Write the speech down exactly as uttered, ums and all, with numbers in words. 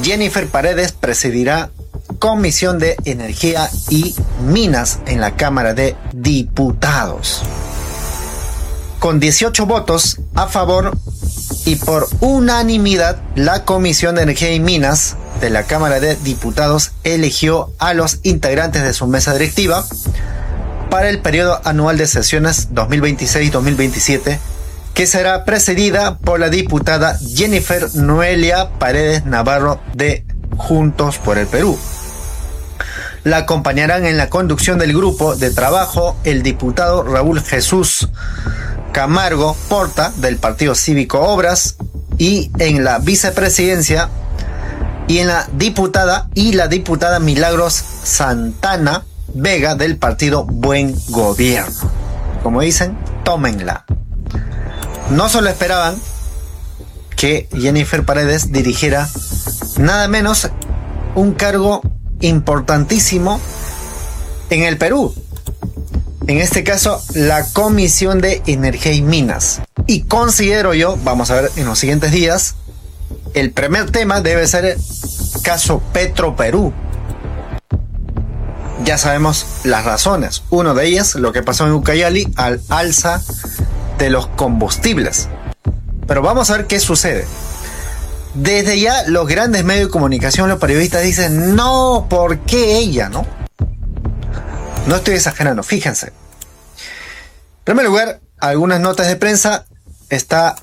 Jennifer Paredes presidirá Comisión de Energía y Minas en la Cámara de Diputados. Con dieciocho votos a favor y por unanimidad, la Comisión de Energía y Minas de la Cámara de Diputados eligió a los integrantes de su mesa directiva para el periodo anual de sesiones dos mil veintiséis dos mil veintisiete, que será presidida por la diputada Jennifer Noelia Paredes Navarro de Juntos por el Perú. La acompañarán en la conducción del grupo de trabajo el diputado Raúl Jesús Camargo Porta del Partido Cívico Obras, y en la vicepresidencia y en la diputada y la diputada Milagros Santana Vega del Partido Buen Gobierno. Como dicen, tómenla. No solo esperaban que Jennifer Paredes dirigiera nada menos un cargo importantísimo en el Perú, en este caso la Comisión de Energía y Minas. Y considero yo, vamos a ver en los siguientes días, el primer tema debe ser el caso Petroperú. Ya sabemos las razones. Uno de ellas, lo que pasó en Ucayali al alza de los combustibles. Pero vamos a ver qué sucede. Desde ya los grandes medios de comunicación, los periodistas dicen, no, ¿por qué ella, no? No estoy exagerando, fíjense. En primer lugar, algunas notas de prensa está